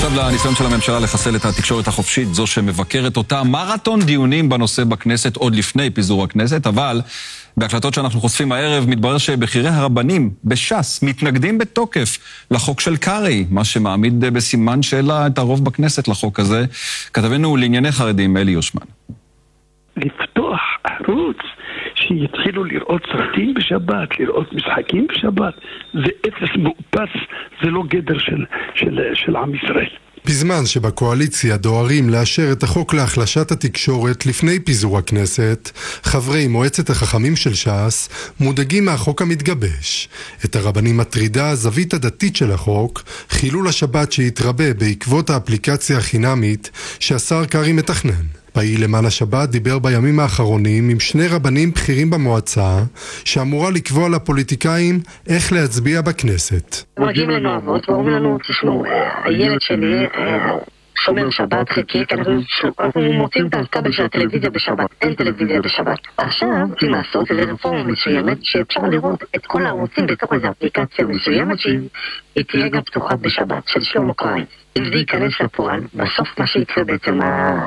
עכשיו לניסיון של הממשלה לחסל את התקשורת החופשית, זו שמבקרת אותה. מרתון דיונים בנושא בכנסת עוד לפני פיזור הכנסת, אבל בהקלטות שאנחנו חושפים הערב מתברר שבכירי הרבנים בש"ס מתנגדים בתוקף לחוק של קרעי, מה שמעמיד בסימן שאלה את הרוב בכנסת לחוק הזה. כתבנו לענייני חרדים אלי יושמן. לפתוח ערוץ שיתחילו לראות סרטים בשבת, לראות משחקים בשבת, זה אפס מאופס, זה לא גדר של עם ישראל. בזמן שבקואליציה דוהרים לאשר את החוק להחלשת התקשורת לפני פיזור הכנסת, חברי מועצת החכמים של ש"ס מודאגים מהחוק המתגבש. את הרבנים מטרידה הזווית הדתית של החוק, חילול השבת שהתרבה בעקבות האפליקציה החינמית שהשר קרעי מתכנן. פעיל למען השבת דיבר בימים האחרונים עם שני רבנים בכירים במועצה שאמורה לקבוע לפוליטיקאים איך להצביע בכנסת. מגיעים לנו אבות ואומרים לנו, תשמעו, הילד שלי שומר שבת חלקית, אנחנו מוצאים את הכבל של הטלוויזיה בשבת, אין טלוויזיה בשבת. עכשיו צריכים לעשות איזה רפורמה מסוימת שאפשר לראות את כל הערוצים בתוך איזו אפליקציה מסוימת שהיא תהיה גם פתוחה בשבת של שלמה קרעי. אם זה ייכנס לפועל, בסוף מה שיקרה בעצם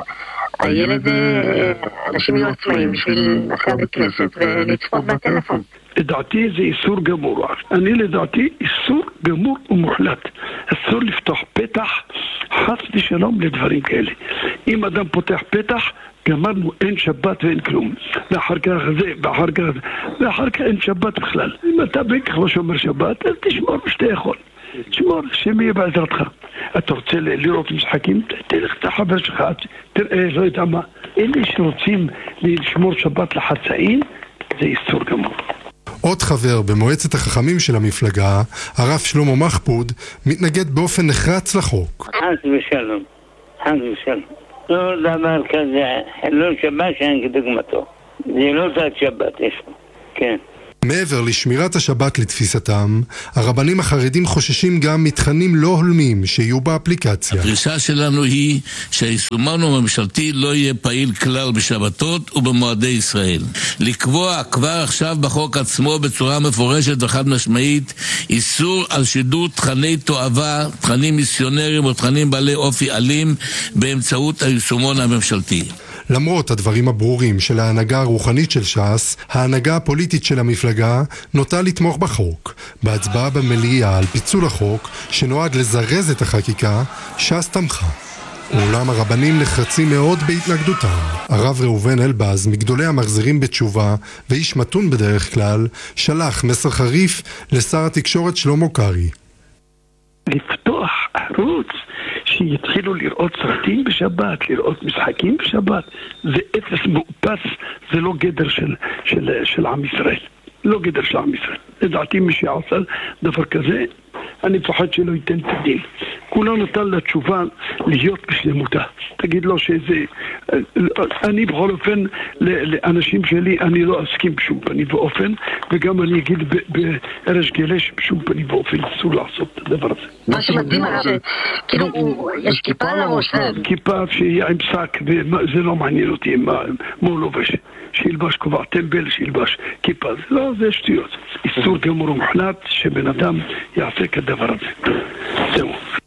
הילד, אנשים יהיו עצמאים בשביל אחרי בית כנסת ולצפות בטלפון. לדעתי זה איסור גמור. אני לדעתי איסור גמור ומוחלט. אסור לפתוח פתח חס ושלום לדברים כאלה. אם אדם פותח פתח, גמרנו, אין שבת ואין כלום. ואחר כך זה, ואחר כך אין שבת בכלל. אם אתה בכך לא שומר שבת, אז תשמור שאתה יכול. תשמור, שמי בעזרתך. אתה רוצה לראות משחקים? תלך את החבר שלך, תראה, לא יודע מה. אלה שרוצים לשמור שבת לחצאים, זה איסור גמור. עוד חבר במועצת החכמים של המפלגה, הרב שלמה מחפוד, מתנגד באופן נחרץ לחוק. חס ושלום, חס ושלום. לא דבר כזה, חילול שבת שאין כדוגמתו. זה לא תת שבת, יש פה, כן. מעבר לשמירת השבת לתפיסתם, הרבנים החרדים חוששים גם מתכנים לא הולמים שיהיו באפליקציה. הדרישה שלנו היא שהיישומון הממשלתי לא יהיה פעיל כלל בשבתות ובמועדי ישראל. לקבוע כבר עכשיו בחוק עצמו בצורה מפורשת וחד משמעית איסור על שידור תכני תועבה, תכנים מיסיונריים או תכנים בעלי אופי אלים באמצעות היישומון הממשלתי. למרות הדברים הברורים של ההנהגה הרוחנית של ש"ס, ההנהגה הפוליטית של המפלגה נוטה לתמוך בחוק. בהצבעה במליאה על פיצול החוק, שנועד לזרז את החקיקה, ש"ס תמכה. אולם הרבנים נחרצים מאוד בהתנגדותם. הרב ראובן אלבז, מגדולי המחזירים בתשובה, ואיש מתון בדרך כלל, שלח מסר חריף לשר התקשורת שלמה קרעי. לפתוח ערוץ שיתחילו לראות סרטים בשבת, לראות משחקים בשבת, זה אפס מאופס, זה לא גדר של עם ישראל. לא גדר של עם ישראל. לדעתי מי שעשה דבר כזה, אני פחד שלא ייתן את הדין. כולו נתן לה תשובה להיות בשלמותה. תגיד לו שזה... אני בכל אופן, לאנשים שלי, אני לא אסכים בשום פנים ואופן, וגם אני אגיד בערש גלש בשום פנים ואופן, אסור לעשות את הדבר הזה. מה שמדהים היה שכאילו יש כיפה על הראש. כיפה שיהיה עם שק, וזה לא מעניין אותי מה הוא לובש. שילבש כובע טמבל, שילבש כיפה. זה לא, זה שטויות. איסור גמור ומוחלט שבן אדם יעשה כדבר הזה. זהו.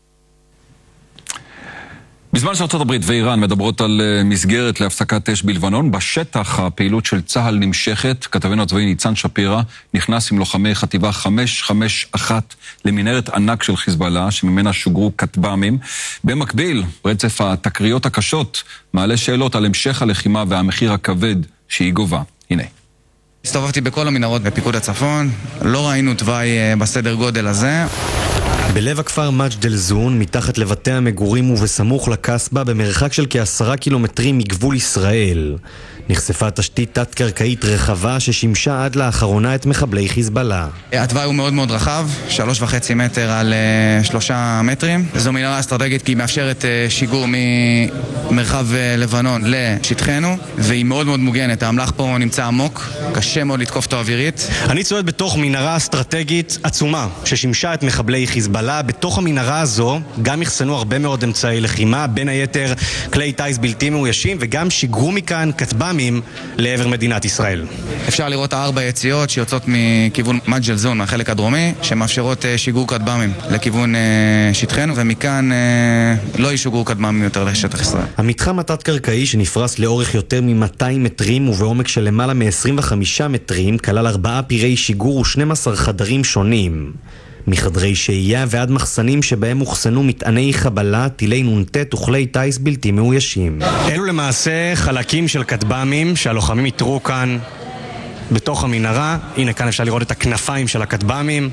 בזמן שארצות הברית ואיראן מדברות על מסגרת להפסקת אש בלבנון, בשטח הפעילות של צה"ל נמשכת. כתבנו הצבאי ניצן שפירא נכנס עם לוחמי חטיבה 551 למנהרת ענק של חיזבאללה, שממנה שוגרו כטב"מים. במקביל, רצף התקריות הקשות מעלה שאלות על המשך הלחימה והמחיר הכבד שהיא גובה. הנה. הסתובבתי בכל המנהרות בפיקוד הצפון, לא ראינו תוואי בסדר גודל הזה. בלב הכפר מג'דל זון, מתחת לבתי המגורים ובסמוך לקסבה, במרחק של כ10 קילומטרים מגבול ישראל, נחשפה תשתית תת-קרקעית רחבה ששימשה עד לאחרונה את מחבלי חיזבאללה. התוואי הוא מאוד מאוד רחב, 3.5 מטר על 3 מטרים. זו מנהרה אסטרטגית כי היא מאפשרת שיגור ממרחב לבנון לשטחנו, והיא מאוד מאוד מוגנת. האמל"ח פה נמצא עמוק, קשה מאוד לתקוף אותו אווירית. אני צועד בתוך מנהרה אסטרטגית עצומה ששימשה את מחבלי חיזבאללה. חיזבאללה בתוך המנהרה הזו גם יחסנו הרבה מאוד אמצעי לחימה, בין היתר כלי טייס בלתי מאוישים, וגם שיגרו מכאן כטב"מים לעבר מדינת ישראל. אפשר לראות 4 יציאות שיוצאות מכיוון מג'דל זון, מהחלק הדרומי, שמאפשרות שיגור כטב"מים לכיוון שטחנו, ומכאן לא ישוגרו כטב"מים יותר לשטח ישראל. המתחם התת-קרקעי שנפרס לאורך יותר מ-200 מטרים ובעומק של למעלה מ-25 מטרים כלל 4 פירי שיגור ו12 חדרים שונים. מחדרי שהייה ועד מחסנים שבהם הוחסנו מטעני חבלה, טילי נונטט וכלי טייס בלתי מאוישים. אלו למעשה חלקים של כטב"מים שהלוחמים איתרו כאן בתוך המנהרה. הנה כאן אפשר לראות את הכנפיים של הכטב"מים,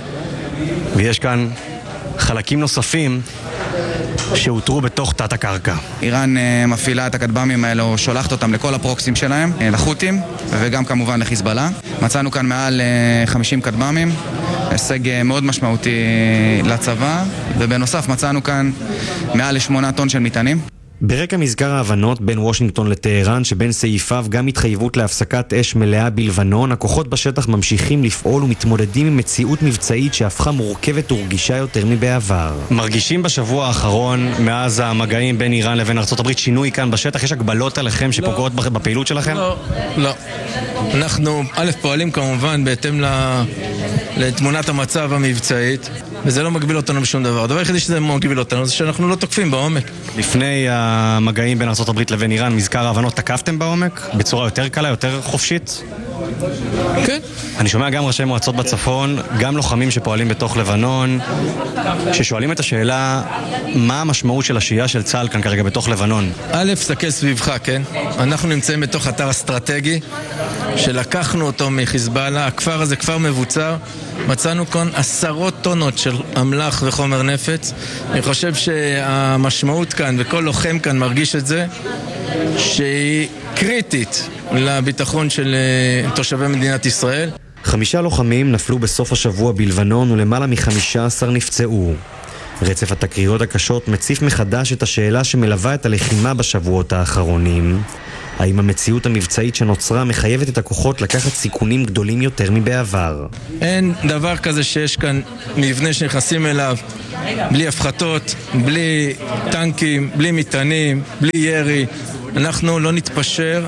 ויש כאן חלקים נוספים שהותרו בתוך תת הקרקע. איראן מפעילה את הכטב"מים האלה, או שולחת אותם לכל הפרוקסים שלהם, לחות'ים וגם כמובן לחיזבאללה. מצאנו כאן מעל 50 כטב"מים, הישג מאוד משמעותי לצבא, ובנוסף מצאנו כאן מעל 8 טון של מטענים. ברקע מזכר ההבנות בין וושינגטון לטהרן, שבין סעיפיו גם התחייבות להפסקת אש מלאה בלבנון, הכוחות בשטח ממשיכים לפעול ומתמודדים עם מציאות מבצעית שהפכה מורכבת ורגישה יותר מבעבר. מרגישים בשבוע האחרון, מאז המגעים בין איראן לבין ארצות הברית, שינוי כאן בשטח? יש הגבלות עליכם שפוגעות בפעילות שלכם? לא. אנחנו פועלים כמובן בהתאם לתמונת המצב המבצעית, וזה לא מגביל אותנו בשום דבר. הדבר היחידי שזה מגביל אותנו זה שאנחנו לא תוקפים בעומק. לפני המגעים בין ארצות הברית לבין איראן, מזכר ההבנות, תקפתם בעומק? בצורה יותר קלה, יותר חופשית? כן. אני שומע גם ראשי מועצות בצפון, גם לוחמים שפועלים בתוך לבנון, ששואלים את השאלה, מה המשמעות של השהייה של צה"ל כאן כרגע בתוך לבנון? סתכל סביבך, כן? אנחנו נמצאים בתוך אתר אסטרטגי, שלקחנו אותו מחיזבאללה. הכפר הזה כפר מבוצר, מצאנו כאן 10 טונות של אמל"ח וחומר נפץ. אני חושב שהמשמעות כאן, וכל לוחם כאן מרגיש את זה, שהיא קריטית לביטחון של תושבי מדינת ישראל. 5 לוחמים נפלו בסוף השבוע בלבנון ולמעלה מ-15 נפצעו. רצף התקריות הקשות מציף מחדש את השאלה שמלווה את הלחימה בשבועות האחרונים. האם המציאות המבצעית שנוצרה מחייבת את הכוחות לקחת סיכונים גדולים יותר מבעבר? אין דבר כזה שיש כאן מבנה שנכנסים אליו בלי הפחתות, בלי טנקים, בלי מטענים, בלי ירי. אנחנו לא נתפשר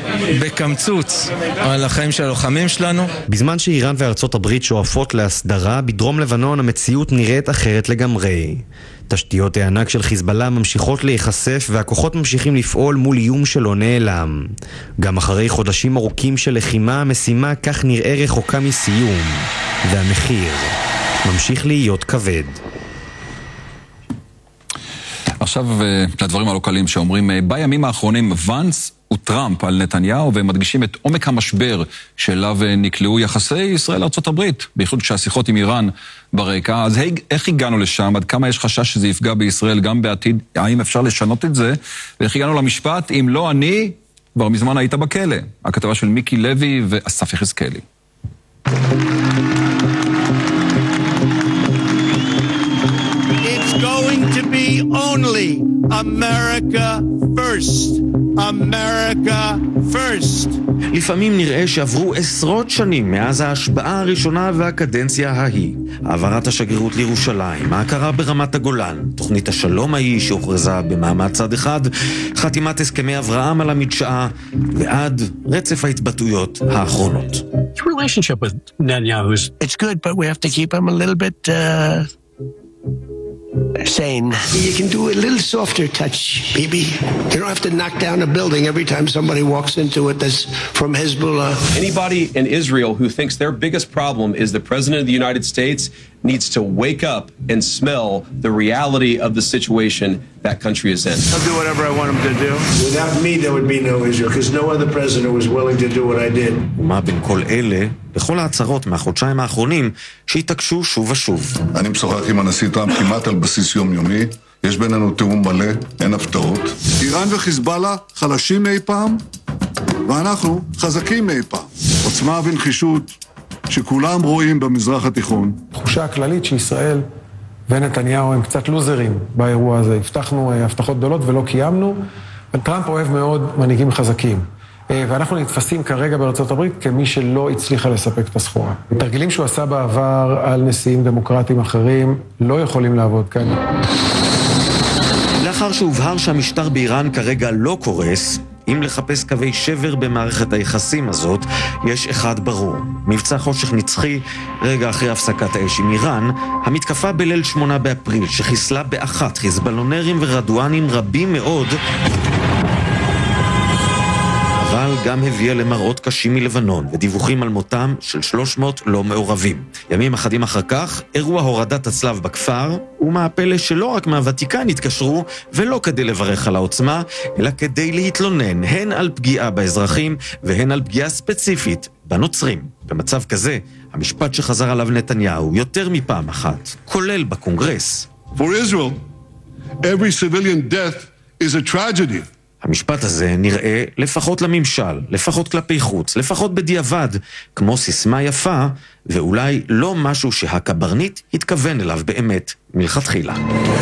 בקמצוץ על החיים של הלוחמים שלנו. בזמן שאיראן וארצות הברית שואפות להסדרה, בדרום לבנון המציאות נראית אחרת לגמרי. תשתיות הענק של חיזבאללה ממשיכות להיחשף והכוחות ממשיכים לפעול מול איום שלא נעלם. גם אחרי חודשים ארוכים של לחימה, המשימה כך נראה רחוקה מסיום, והמחיר ממשיך להיות כבד. עכשיו לדברים הלוקליים שאומרים, בימים האחרונים ונס וטראמפ על נתניהו, והם מדגישים את עומק המשבר שאליו נקלעו יחסי ישראל-ארצות הברית, בייחוד כשהשיחות עם איראן ברקע. אז איך הגענו לשם? עד כמה יש חשש שזה יפגע בישראל גם בעתיד? האם אפשר לשנות את זה? ואיך הגענו למשפט? אם לא אני, כבר מזמן היית בכלא. הכתבה של מיקי לוי ואסף יחזקאלי. Only America first. America first. לפעמים נראה שעברו עשרות שנים מאז ההשבעה הראשונה והקדנציה ההיא. העברת השגרירות לירושלים, ההכרה ברמת הגולן, תוכנית השלום ההיא שהוכרזה במעמד צד אחד, חתימת הסכמי אברהם על המדשאה, ועד רצף ההתבטאויות האחרונות. Your relationship with Netanyahu is it's good, but we have to keep him a little bit sane. You can do a little softer touch, Bibi. You don't have to knock down a building every time somebody walks into it that's from Hezbollah. Anybody in Israel who thinks their biggest problem is the President of the United States needs to wake up and smell the reality of the situation that country is in. I'll do whatever I want him to do. Without me, there would be no Israel, because no other president was willing to do what I did. ומה בין כל אלה, בכל ההצהרות מהחודשיים האחרונים, שהתעקשו שוב ושוב. אני משוחח עם הנשיא טראמפ כמעט על בסיס יומיומי, יש בינינו תיאום מלא, אין הפתעות. איראן וחיזבאללה חלשים מאי פעם, ואנחנו חזקים מאי פעם. עוצמה ונחישות שכולם רואים במזרח התיכון. תחושה הכללית שישראל ונתניהו הם קצת לוזרים באירוע הזה. הבטחנו הבטחות גדולות ולא קיימנו. טראמפ אוהב מאוד מנהיגים חזקים. ואנחנו נתפסים כרגע בארצות הברית כמי שלא הצליחה לספק את הסחורה. תרגילים שהוא עשה בעבר על נשיאים דמוקרטיים אחרים לא יכולים לעבוד כאן. לאחר שהובהר שהמשטר באיראן כרגע לא קורס, אם לחפש קווי שבר במערכת היחסים הזאת, יש אחד ברור. מבצע חושך נצחי, רגע אחרי הפסקת האש עם איראן, המתקפה בליל 8 באפריל, שחיסלה באחת חיזבאלונרים ורדואנים רבים מאוד, אבל גם הביאה למראות קשים מלבנון ודיווחים על מותם של 300 לא מעורבים. ימים אחדים אחר כך, אירוע הורדת הצלב בכפר, ומהפלא שלא רק מהוותיקן התקשרו, ולא כדי לברך על העוצמה, אלא כדי להתלונן הן על פגיעה באזרחים והן על פגיעה ספציפית בנוצרים. במצב כזה, המשפט שחזר עליו נתניהו יותר מפעם אחת, כולל בקונגרס. For Israel, every civilian death is a tragedy. המשפט הזה נראה לפחות לממשל, לפחות כלפי חוץ, לפחות בדיעבד, כמו סיסמה יפה, ואולי לא משהו שהקברניט התכוון אליו באמת מלכתחילה.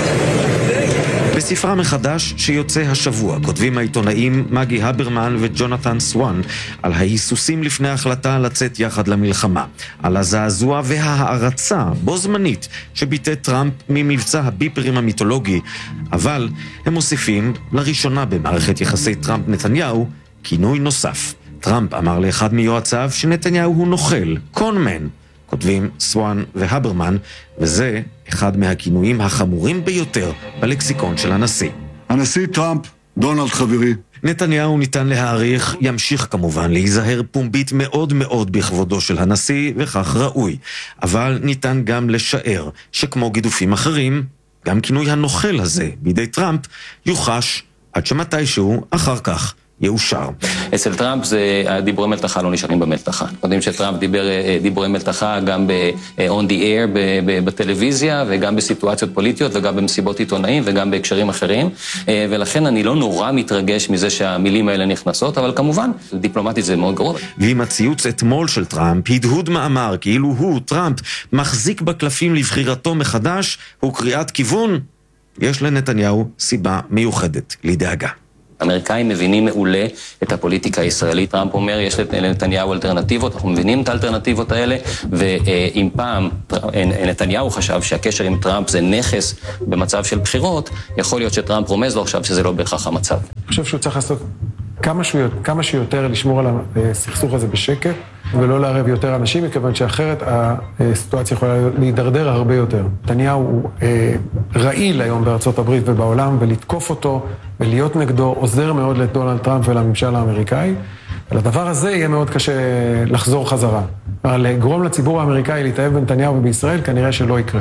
בספרה מחדש שיוצא השבוע כותבים העיתונאים מגי הברמן וג'ונתן סואן על ההיסוסים לפני ההחלטה לצאת יחד למלחמה, על הזעזוע וההערצה בו זמנית שביטא טראמפ ממבצע הביפרים המיתולוגי, אבל הם מוסיפים לראשונה במערכת יחסי טראמפ-נתניהו כינוי נוסף. טראמפ אמר לאחד מיועציו שנתניהו הוא נוכל, קונמן. כותבים סואן והברמן, וזה אחד מהכינויים החמורים ביותר בלקסיקון של הנשיא. הנשיא טראמפ, דונלד חברי. נתניהו ניתן להעריך, ימשיך כמובן להיזהר פומבית מאוד מאוד בכבודו של הנשיא, וכך ראוי. אבל ניתן גם לשער שכמו גידופים אחרים, גם כינוי הנוכל הזה בידי טראמפ יוחש עד שמתישהו אחר כך יאושר. אצל טראמפ זה דיבורי מלתחה לא נשארים במלתחה. יודעים שטראמפ דיבר דיבורי מלתחה גם on the air בטלוויזיה, וגם בסיטואציות פוליטיות, וגם במסיבות עיתונאים, וגם בהקשרים אחרים. ולכן אני לא נורא מתרגש מזה שהמילים האלה נכנסות, אבל כמובן, דיפלומטית זה מאוד גרוע. ועם הציוץ אתמול של טראמפ, הדהוד מאמר כאילו הוא, טראמפ, מחזיק בקלפים לבחירתו מחדש, הוא קריאת כיוון, יש לנתניהו סיבה מיוחדת לדאגה. האמריקאים מבינים מעולה את הפוליטיקה הישראלית. טראמפ אומר, יש לנתניהו אלטרנטיבות, אנחנו מבינים את האלטרנטיבות האלה, ואם פעם נתניהו חשב שהקשר עם טראמפ זה נכס במצב של בחירות, יכול להיות שטראמפ רומז לו עכשיו שזה לא בהכרח המצב. אני חושב שהוא צריך לעשות כמה שיותר לשמור על הסכסוך הזה בשקט, ולא לערב יותר אנשים, מכיוון שאחרת הסיטואציה יכולה להידרדר הרבה יותר. נתניהו הוא רעיל היום בארצות הברית ובעולם, ולתקוף אותו ולהיות נגדו עוזר מאוד לדונלד טראמפ ולממשל האמריקאי, ולדבר הזה יהיה מאוד קשה לחזור חזרה. אבל לגרום לציבור האמריקאי להתאהב בנתניהו ובישראל כנראה שלא יקרה.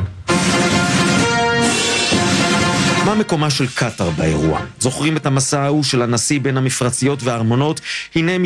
מה מקומה של קטר באירוע? זוכרים את המסע ההוא של הנשיא בין המפרציות והארמונות? הנה